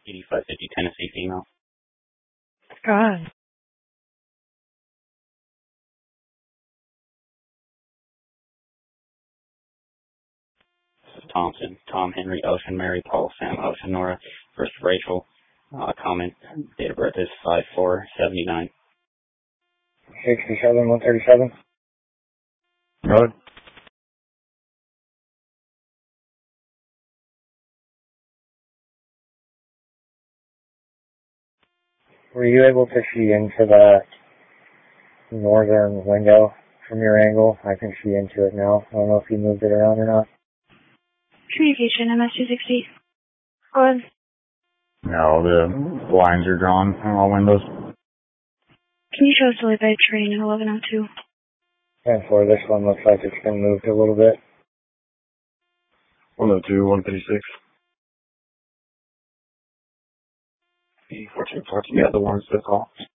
PD 550 Tennessee female. God. This is Thompson, Tom, Henry, Ocean, Mary, Paul, Sam, Ocean, Nora, first Rachel. Comment, date of birth is 5/4/79. 67, 137. Good. Were you able to see into the northern window from your angle? I can see into it now. I don't know if you moved it around or not. Communication, MS-260. Go ahead. No, the blinds are drawn on all windows. Can you show us delayed by train at 11:02? 10-4, this one looks like it's been moved a little bit. 102, 156. 84, yeah, the ones that call.